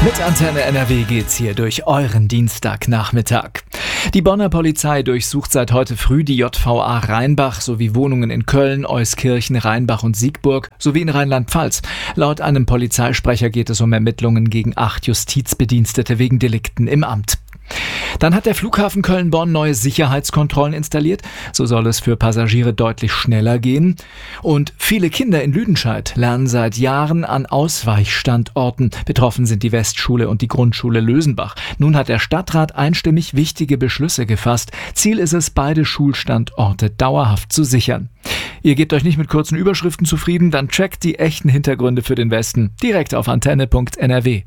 Mit Antenne NRW geht's hier durch euren Dienstagnachmittag. Die Bonner Polizei durchsucht seit heute früh die JVA Rheinbach sowie Wohnungen in Köln, Euskirchen, Rheinbach und Siegburg sowie in Rheinland-Pfalz. Laut einem Polizeisprecher geht es um Ermittlungen gegen 8 Justizbedienstete wegen Delikten im Amt. Dann hat der Flughafen Köln-Bonn neue Sicherheitskontrollen installiert. So soll es für Passagiere deutlich schneller gehen. Und viele Kinder in Lüdenscheid lernen seit Jahren an Ausweichstandorten. Betroffen sind die Westschule und die Grundschule Lösenbach. Nun hat der Stadtrat einstimmig wichtige Beschlüsse gefasst. Ziel ist es, beide Schulstandorte dauerhaft zu sichern. Ihr gebt euch nicht mit kurzen Überschriften zufrieden? Dann checkt die echten Hintergründe für den Westen direkt auf antenne.nrw.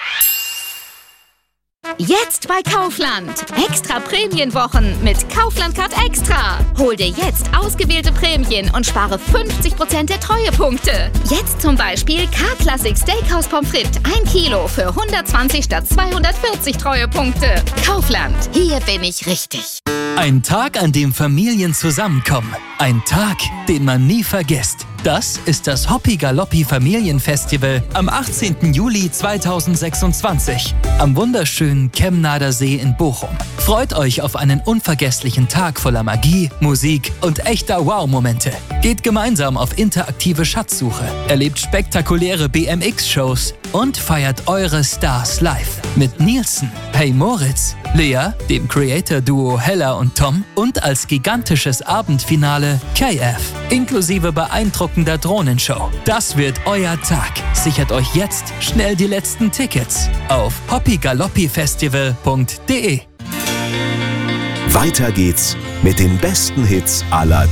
Jetzt bei Kaufland. Extra Prämienwochen mit Kaufland Card Extra. Hol dir jetzt ausgewählte Prämien und spare 50% der Treuepunkte. Jetzt zum Beispiel K-Classic Steakhouse Pommes frites 1 Kilo für 120 statt 240 Treuepunkte. Kaufland, hier bin ich richtig. Ein Tag, an dem Familien zusammenkommen. Ein Tag, den man nie vergisst. Das ist das Hoppi Galoppi Familienfestival am 18. Juli 2026 am wunderschönen Kemnader See in Bochum. Freut euch auf einen unvergesslichen Tag voller Magie, Musik und echter Wow-Momente. Geht gemeinsam auf interaktive Schatzsuche, erlebt spektakuläre BMX-Shows und feiert eure Stars live. Mit Nielsen, Hey Moritz, Lea, dem Creator-Duo Hella und Tom und als gigantisches Abendfinale KF, inklusive beeindruckender Drohnenshow. Das wird euer Tag. Sichert euch jetzt schnell die letzten Tickets auf hoppigaloppifestival.de. Weiter geht's mit den besten Hits aller